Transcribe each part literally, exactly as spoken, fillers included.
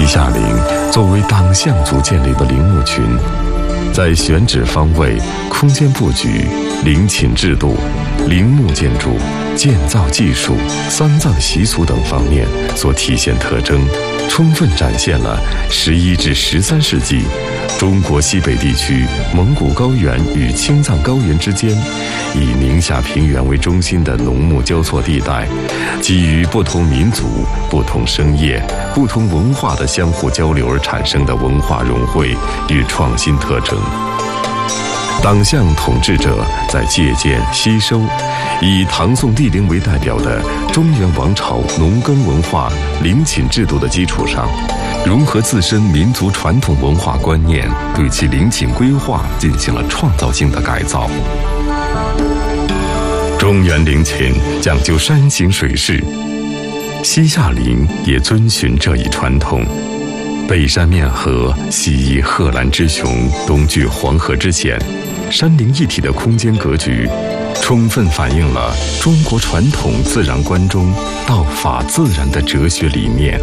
夏陵作为党项族建立的陵墓群，在选址方位、空间布局、陵寝制度、陵墓建筑、建造技术、丧葬习俗等方面所体现特征，充分展现了十一至十三世纪中国西北地区蒙古高原与青藏高原之间，以宁夏平原为中心的农牧交错地带，基于不同民族、不同生业、不同文化的相互交流而产生的文化融汇与创新特征。党项统治者在借鉴、吸收以唐宋帝陵为代表的中原王朝农耕文化、陵寝制度的基础上，融合自身民族传统文化观念，对其陵寝规划进行了创造性的改造。中原陵寝讲究山形水势，西夏陵也遵循这一传统。北山面河，西依贺兰之雄，东距黄河之险，山陵一体的空间格局，充分反映了中国传统自然观中道法自然的哲学理念。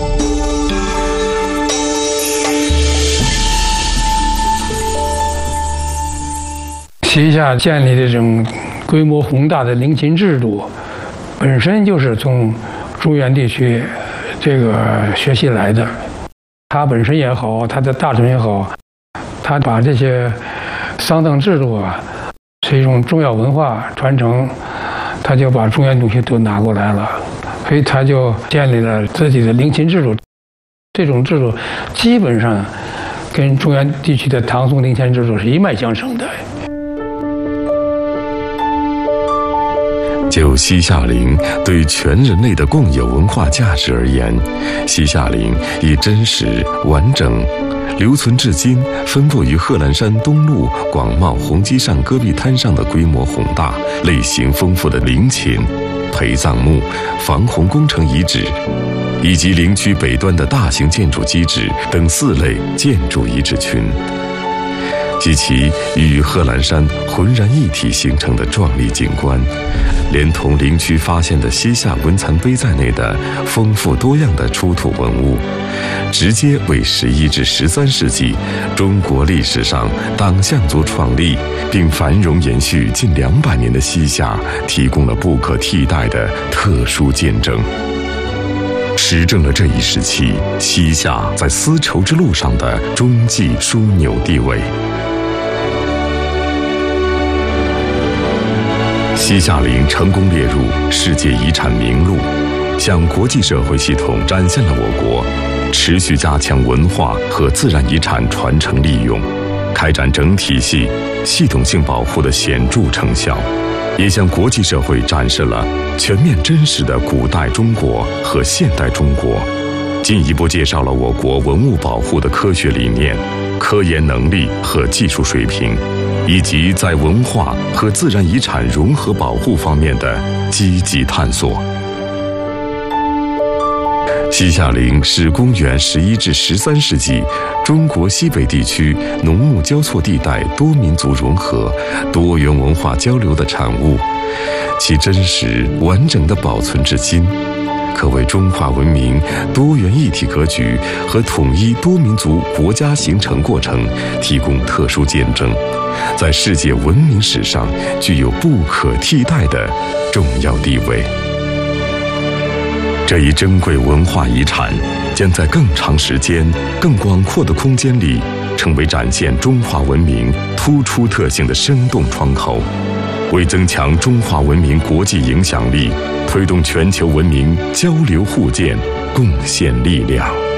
西夏建立的这种规模宏大的陵寝制度，本身就是从中原地区这个学习来的。他本身也好，他的大臣也好，他把这些丧葬制度啊，是一种重要文化传承，他就把中原东西都拿过来了，所以他就建立了自己的陵寝制度。这种制度基本上跟中原地区的唐宋陵寝制度是一脉相承的。 就西夏陵对全人类的共有文化价值而言，西夏陵以真实、完整、留存至今、分布于贺兰山东麓广袤红基上戈壁滩上的规模宏大、类型丰富的陵寝、陪葬墓、防洪工程遗址，以及陵区北端的大型建筑基址等四类建筑遗址群，及其与贺兰山浑然一体形成的壮丽景观，连同陵区发现的西夏文残碑在内的丰富多样的出土文物，直接为十一至十三世纪中国历史上党项族创立并繁荣延续近两百年的西夏提供了不可替代的特殊见证，实证了这一时期西夏在丝绸之路上的中继枢纽地位。西夏陵成功列入世界遗产名录，向国际社会系统展现了我国持续加强文化和自然遗产传承利用、开展整体系、系统性保护的显著成效，也向国际社会展示了全面真实的古代中国和现代中国，进一步介绍了我国文物保护的科学理念、科研能力和技术水平，以及在文化和自然遗产融合保护方面的积极探索。西夏陵是公元十一至十三世纪中国西北地区农牧交错地带多民族融合、多元文化交流的产物，其真实完整的保存至今，可为中华文明多元一体格局和统一多民族国家形成过程提供特殊见证，在世界文明史上具有不可替代的重要地位。这一珍贵文化遗产将在更长时间、更广阔的空间里，成为展现中华文明突出特性的生动窗口，为增强中华文明国际影响力、推动全球文明交流互鉴贡献力量。